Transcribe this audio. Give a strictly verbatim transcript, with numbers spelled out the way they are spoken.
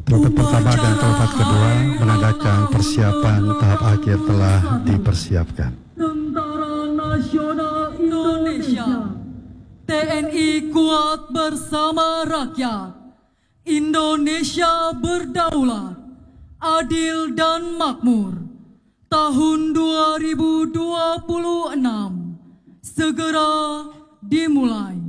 Trompet pertama dan trompet kedua menandakan persiapan tahap akhir telah dipersiapkan. Tentara Nasional Indonesia, T N I kuat bersama rakyat. Indonesia berdaulat, adil dan makmur. Tahun dua ribu dua puluh enam segera dimulai.